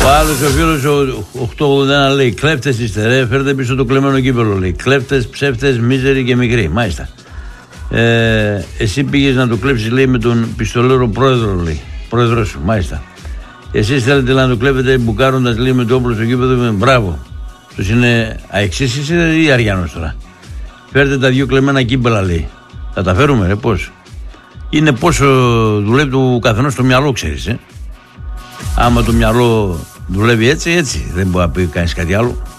Ο άλλος ο φίλος ο 881 λέει: κλέφτες είστε, ρε, φέρτε πίσω το κλεμμένο κύπελο. Λέει: κλέφτες, ψεύτες, μίζεροι και μικροί. Μάλιστα. Εσύ πήγες να το κλέψεις, λέει, με τον πιστολέρο πρόεδρο, λέει. Πρόεδρος σου, μάλιστα. Εσείς θέλετε να το κλέβετε μπουκάροντας, λέει, με το όπλο στο γήπεδο. Μπράβο. Τους είναι αεξής ή Αριάνος τώρα. Φέρτε τα 2 κλεμμένα κύπελα, λέει. Θα τα φέρουμε, ρε, πώς. Είναι πόσο δουλεύει το καθενός το μυαλό, ξέρεις. Άμα το μυαλό δουλεύει έτσι, δεν μπορεί να πει κανείς κάτι άλλο.